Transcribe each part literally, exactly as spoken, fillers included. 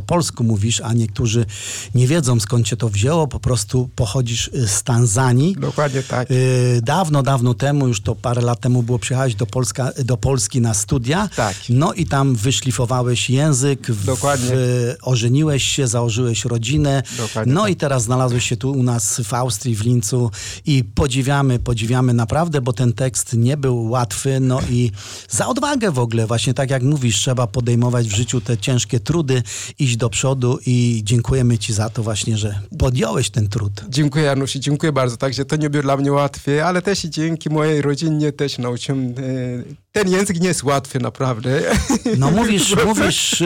polsku mówisz, a niektórzy nie wiedzą, skąd cię to wzięło. Po prostu pochodzisz z Tanzanii. Dokładnie tak. Dawno, dawno temu, już to parę lat temu było, przyjechałeś do, Polska, do Polski na studia. Tak. No i tam wyszlifowałeś język. Dokładnie. W, ożeniłeś się, założyłeś rodzinę. Dokładnie no tak. i teraz znalazłeś się tu u nas w Austrii, w Lincu i podziwiamy, podziwiamy naprawdę, bo ten tekst nie był łatwy. No i za odwagę w ogóle, właśnie tak jak mówisz, trzeba podejmować w życiu te ciężkie trudy, iść do przodu i dziękujemy ci za to właśnie, że podjąłeś ten trud. Dziękuję, Janusz, dziękuję bardzo. Także to nie było dla mnie łatwe, ale też dzięki mojej rodzinie też nauczyłem. Ten język nie jest łatwy, naprawdę. No mówisz, mówisz,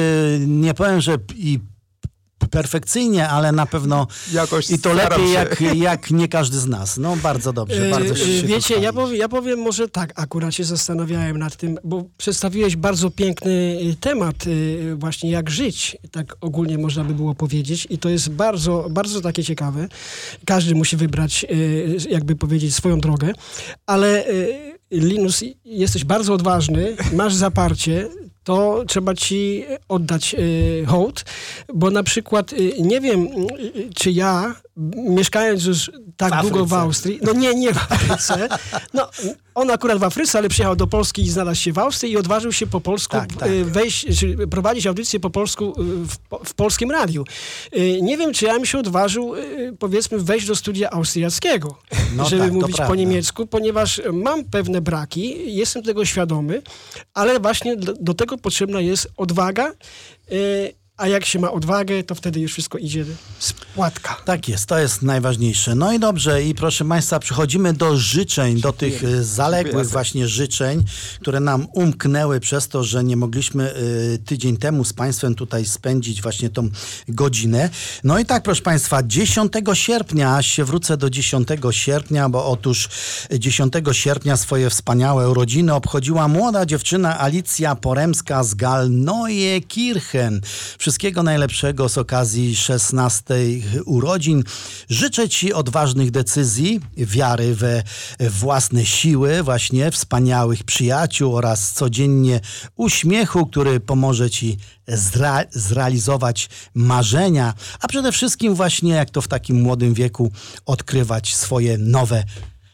nie powiem, że i perfekcyjnie, ale na pewno jakoś i to lepiej jak, jak nie każdy z nas. No bardzo dobrze, bardzo się Wiecie, pochwalić. ja powiem, ja powiem może tak, akurat się zastanawiałem nad tym, bo przedstawiłeś bardzo piękny temat, właśnie jak żyć, tak ogólnie można by było powiedzieć i to jest bardzo, bardzo takie ciekawe. Każdy musi wybrać, jakby powiedzieć, swoją drogę, ale Linus, jesteś bardzo odważny, masz zaparcie, to trzeba ci oddać y, hołd, bo na przykład y, nie wiem, y, czy ja, mieszkając już tak w długo w Austrii, no nie, nie w Afryce, no on akurat w Afryce, ale przyjechał do Polski i znalazł się w Austrii i odważył się po polsku tak, tak. Y, wejść, czy prowadzić audycję po polsku y, w, w polskim radiu. Y, nie wiem, czy ja bym się odważył, y, powiedzmy, wejść do studia austriackiego, no żeby tak, mówić prawda. po niemiecku, ponieważ mam pewne braki, jestem tego świadomy, ale właśnie do, do tego potrzebna jest odwaga, yy, a jak się ma odwagę, to wtedy już wszystko idzie z płatka. Tak jest, to jest najważniejsze. No i dobrze, i proszę Państwa, przechodzimy do życzeń, do tych y, zaległych właśnie życzeń, które nam umknęły przez to, że nie mogliśmy y, tydzień temu z Państwem tutaj spędzić właśnie tą godzinę. No i tak, proszę Państwa, dziesiątego sierpnia, aż się wrócę do dziesiątego sierpnia, bo otóż dziesiątego sierpnia swoje wspaniałe urodziny obchodziła młoda dziewczyna Alicja Poremska z Galneue-Kirchen. Wszystkiego najlepszego z okazji szesnastej urodzin. Życzę Ci odważnych decyzji, wiary we własne siły, właśnie wspaniałych przyjaciół oraz codziennie uśmiechu, który pomoże Ci zre- zrealizować marzenia, a przede wszystkim właśnie, jak to w takim młodym wieku, odkrywać swoje nowe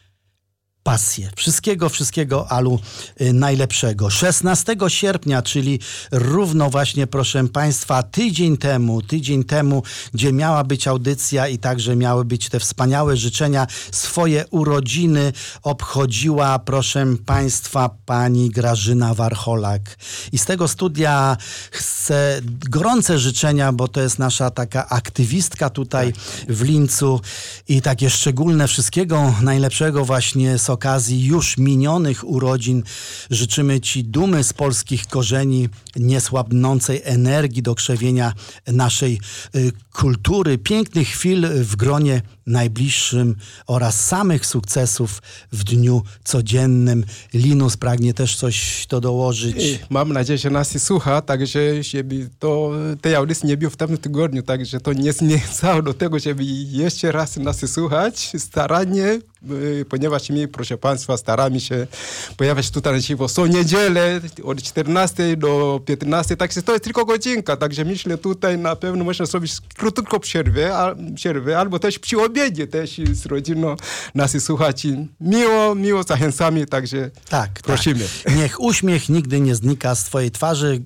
pasję. Wszystkiego, wszystkiego, Alu, y, najlepszego. szesnastego sierpnia, czyli równo właśnie, proszę Państwa, tydzień temu, tydzień temu, gdzie miała być audycja i także miały być te wspaniałe życzenia, swoje urodziny obchodziła, proszę Państwa, pani Grażyna Warcholak. I z tego studia chcę gorące życzenia, bo to jest nasza taka aktywistka tutaj w Lincu i takie szczególne wszystkiego najlepszego właśnie z okazji już minionych urodzin. Życzymy Ci dumy z polskich korzeni, niesłabnącej energii do krzewienia naszej y, kultury, pięknych chwil w gronie najbliższym oraz samych sukcesów w dniu codziennym. Linus pragnie też coś to dołożyć. Mam nadzieję, że nas słucha, także żeby to tej audycji nie było w tamtym tygodniu, także to nie zniechęcało do tego, żeby jeszcze raz nas słuchać starannie, ponieważ my, proszę Państwa, staramy się pojawiać tutaj na żywo co niedzielę od czternastej do piętnastej, także to jest tylko godzinka, także myślę tutaj na pewno można zrobić krótką przerwę, a, przerwę albo też przy obiedzie też z rodziną nas słuchać. Miło, miło zachęcamy, także tak, prosimy. Tak. Niech uśmiech nigdy nie znika z Twojej twarzy.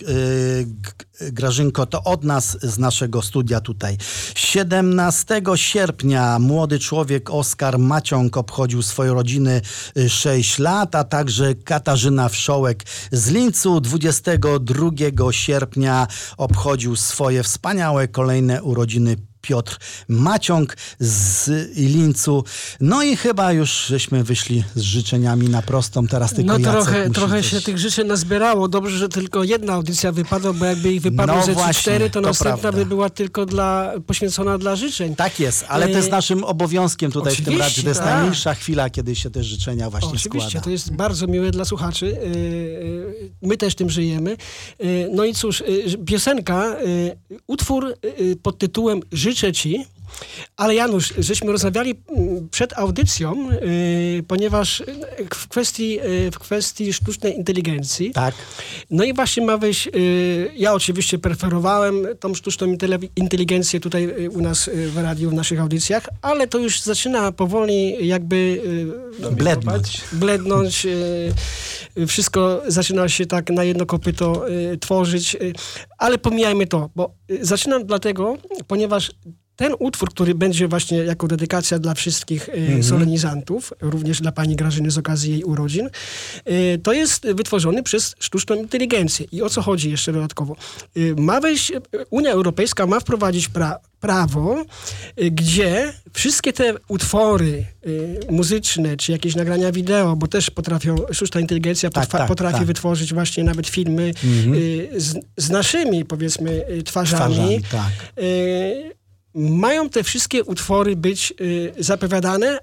Yy, Grażynko, to od nas z naszego studia tutaj. siedemnastego sierpnia młody człowiek Oskar Maciąg obchodził swoje rodziny sześć lat, a także Katarzyna Wszołek z Lincu dwudziestego drugiego sierpnia obchodził swoje wspaniałe kolejne urodziny Piotr Maciąg z Lincu. No i chyba już żeśmy wyszli z życzeniami na prostą. Teraz tylko No Jacek trochę, musi trochę coś... się tych życzeń nazbierało. Dobrze, że tylko jedna audycja wypadła, bo jakby ich wypadło No ze właśnie, trzy cztery, to, to następna prawda. by była tylko dla, poświęcona dla życzeń. Tak jest, ale to jest E, naszym obowiązkiem tutaj w tym oczywiście, razie. To jest tak. najmilsza chwila, kiedy się te życzenia właśnie Oczywiście, składa. to jest bardzo miłe dla słuchaczy. Yy, yy, My też tym żyjemy. Yy, No i cóż, yy, piosenka, yy, utwór yy, pod tytułem Życzę Ci Ale Janusz, żeśmy rozmawiali mm, przed audycją, y, ponieważ w kwestii, y, w kwestii sztucznej inteligencji, Tak. no i właśnie Maweś, y, ja oczywiście preferowałem tą sztuczną intele- inteligencję tutaj y, u nas y, w radiu, w naszych audycjach, ale to już zaczyna powoli jakby y, Blednąć. blednąć, y, y, wszystko zaczyna się tak na jedno kopyto y, tworzyć, y, ale pomijajmy to, bo y, zaczynam dlatego, ponieważ ten utwór, który będzie właśnie jako dedykacja dla wszystkich y, solenizantów, również dla pani Grażyny z okazji jej urodzin, y, to jest wytworzony przez sztuczną inteligencję. I o co chodzi jeszcze dodatkowo? Y, ma wejść, Unia Europejska ma wprowadzić pra, prawo, y, gdzie wszystkie te utwory y, muzyczne, czy jakieś nagrania wideo, bo też potrafią, sztuczna inteligencja Tak, potwa, tak, potrafi tak. wytworzyć właśnie nawet filmy y, z, z naszymi, powiedzmy, y, twarzami. Twarzami, tak. Y, mają te wszystkie utwory być y, zapowiadane,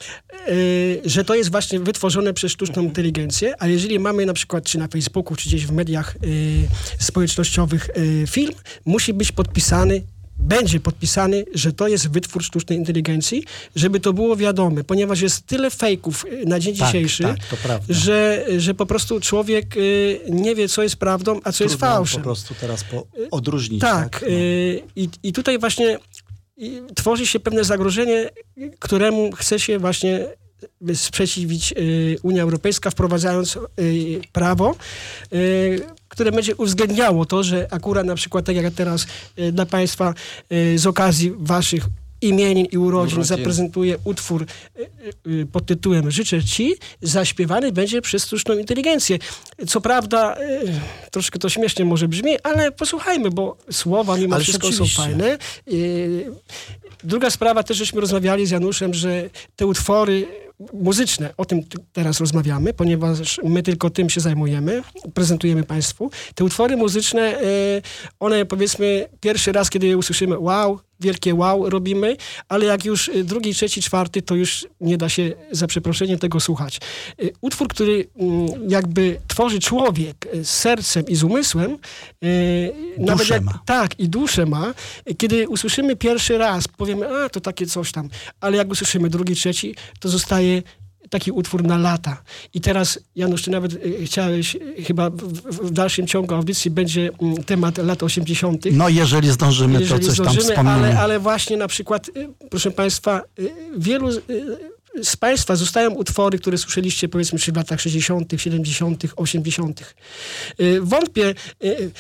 y, że to jest właśnie wytworzone przez sztuczną inteligencję, a jeżeli mamy na przykład czy na Facebooku, czy gdzieś w mediach y, społecznościowych y, film, musi być podpisany, będzie podpisany, że to jest wytwór sztucznej inteligencji, żeby to było wiadome, ponieważ jest tyle fejków y, na dzień Tak, dzisiejszy, tak, to prawda. że, że po prostu człowiek y, nie wie, co jest prawdą, a co jest Trudno fałszem. po prostu teraz po, odróżnić. Tak, Tak, no. y, i, i tutaj właśnie y, tworzy się pewne zagrożenie, y, któremu chce się właśnie sprzeciwić y, Unia Europejska, wprowadzając y, prawo, y, które będzie uwzględniało to, że akurat na przykład tak jak teraz y, dla Państwa y, z okazji Waszych imienin i urodzin, Urodzin. zaprezentuje utwór y, y, pod tytułem Życzę Ci, zaśpiewany będzie przez sztuczną inteligencję. Co prawda, y, troszkę to śmiesznie może brzmi, ale posłuchajmy, bo słowa mimo Ależ wszystko oczywiście. są fajne. Y, druga sprawa, też żeśmy rozmawiali z Januszem, że te utwory muzyczne, o tym t- teraz rozmawiamy, ponieważ my tylko tym się zajmujemy, prezentujemy Państwu. Te utwory muzyczne, y, one powiedzmy pierwszy raz, kiedy je usłyszymy, wow, wielkie wow robimy, ale jak już y, drugi, trzeci, czwarty, to już nie da się za przeproszeniem tego słuchać. Y, Utwór, który mm, jakby tworzy człowiek y, z sercem i z umysłem, y, nawet jak, ma. tak, i duszę ma, y, kiedy usłyszymy pierwszy raz, powiemy, a to takie coś tam, ale jak usłyszymy drugi, trzeci, to zostaje taki utwór na lata. I teraz, Janusz, ty nawet y, chciałeś, y, chyba w, w, w dalszym ciągu audycji będzie y, temat lat osiemdziesiątych. No jeżeli zdążymy, to Jeżeli coś tam zdążymy, wspomnimy. ale, ale właśnie na przykład, y, proszę Państwa, y, wielu y, z Państwa zostają utwory, które słyszeliście powiedzmy czy w latach sześćdziesiątych, siedemdziesiątych, osiemdziesiątych. Y, Wątpię, y, y,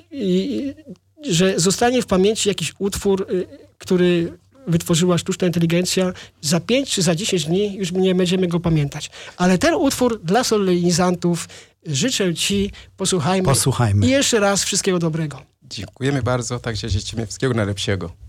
y, że zostanie w pamięci jakiś utwór, y, który wytworzyła sztuczna inteligencja, za pięć czy za dziesięć dni już nie będziemy go pamiętać. Ale ten utwór dla solenizantów życzę Ci, posłuchajmy. Posłuchajmy. I jeszcze raz wszystkiego dobrego. Dziękujemy bardzo, także życzymy wszystkiego najlepszego.